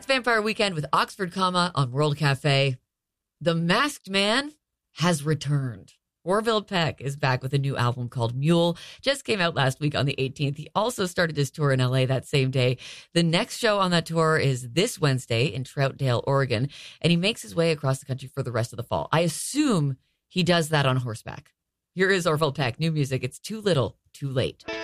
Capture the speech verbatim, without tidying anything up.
That's Vampire Weekend with Oxford Comma on World Cafe. The Masked Man has returned. Orville Peck is back with a new album called Mule. Just came out last week on the eighteenth. He also started his tour in L A that same day. The next show on that tour is this Wednesday in Troutdale, Oregon, and he makes his way across the country for the rest of the fall. I assume he does that on horseback. Here is Orville Peck, new music. It's Too Little, Too Late.